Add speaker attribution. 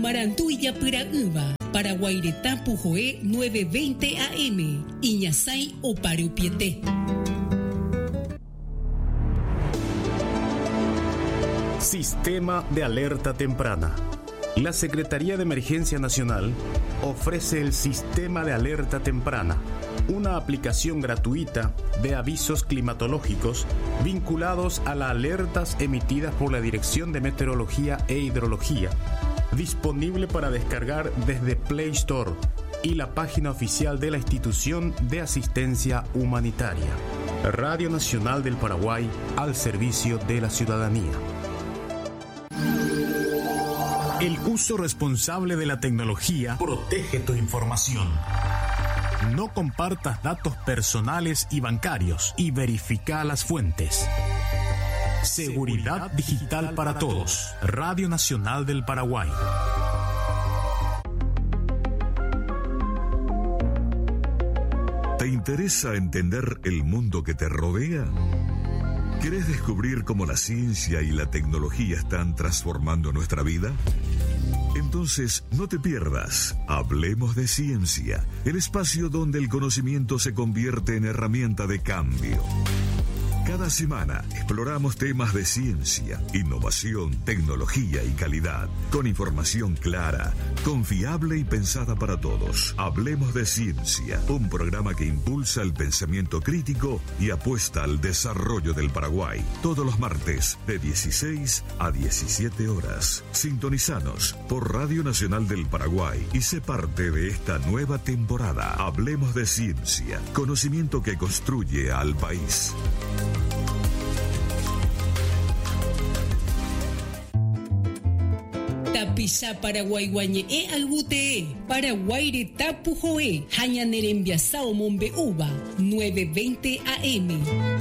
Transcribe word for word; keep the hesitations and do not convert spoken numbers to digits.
Speaker 1: Marantuya Pura Uva, Paraguaireta Pujoe nueve veinte A M, Iñasai o Pareupiete.
Speaker 2: Sistema de alerta temprana. La Secretaría de Emergencia Nacional ofrece el Sistema de Alerta Temprana, una aplicación gratuita de avisos climatológicos vinculados a las alertas emitidas por la Dirección de Meteorología e Hidrología, disponible para descargar desde Play Store y la página oficial de la Institución de Asistencia Humanitaria. Radio Nacional del Paraguay al servicio de la ciudadanía. El uso responsable de la tecnología protege tu información. No compartas datos personales y bancarios y verifica las fuentes. Seguridad digital para todos. Radio Nacional del Paraguay.
Speaker 3: ¿Te interesa entender el mundo que te rodea? ¿Querés descubrir cómo la ciencia y la tecnología están transformando nuestra vida? Entonces, no te pierdas Hablemos de Ciencia, el espacio donde el conocimiento se convierte en herramienta de cambio. Cada semana exploramos temas de ciencia, innovación, tecnología y calidad, con información clara, confiable y pensada para todos. Hablemos de Ciencia, un programa que impulsa el pensamiento crítico y apuesta al desarrollo del Paraguay. Todos los martes de dieciséis a diecisiete horas. Sintonizanos por Radio Nacional del Paraguay y sé parte de esta nueva temporada. Hablemos de Ciencia, conocimiento que construye al país.
Speaker 1: Tapisa Paraguay guañe e albute Paraguaire tapujoe Hañanerembiasao Mombe Uva nueve veinte A M.